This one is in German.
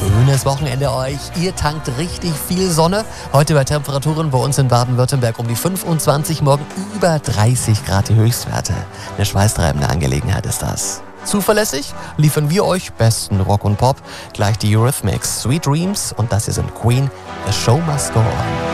Schönes Wochenende euch. Ihr tankt richtig viel Sonne. Heute bei Temperaturen bei uns in Baden-Württemberg um die 25, morgen über 30 Grad die Höchstwerte. Eine schweißtreibende Angelegenheit ist das. Zuverlässig liefern wir euch besten Rock und Pop. Gleich die Eurythmics, Sweet Dreams und das hier sind Queen, The Show Must Go On.